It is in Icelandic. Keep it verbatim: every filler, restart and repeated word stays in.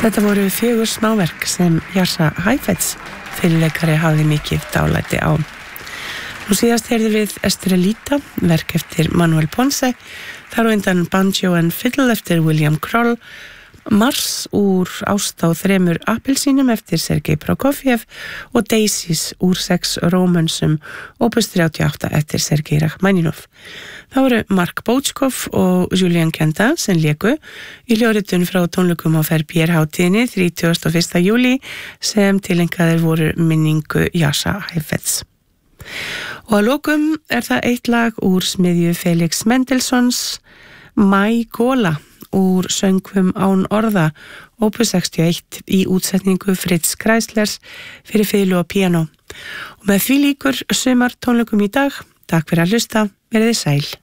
Þetta voru fjögur smáverk sem Jascha Heifetz fyrirleikari hafði mikið dálæti á. Nú síðast heyrðum við Estrellita, verk eftir Manuel Ponce, þar á undan Banjo and Fiddle eftir William Kroll, Mars úr Ást á þremur appelsínum eftir Sergei Prokofjev og Daisies úr sex rómönsum opus þrjátíu og átta eftir Sergei Rachmaninov. Það voru Mark Bochkov og Julien Kenda sem léku í hljóðritun frá tónleikum á Verbier-hátíðinni þrítugasta og fyrsta júlí sem tileinkaðir voru minningu Jascha Heifetz. Og að lokum er það eitt lag úr smiðju Felix Mendelssohns, Mai Gola, úr söngvum án orða, opus sextíu og eitt í útsetningu Fritz Kreislers fyrir fiðlu og píanó. Og með því lýkur sumar tónleikum í dag. Takk fyrir að hlusta, verið sæl.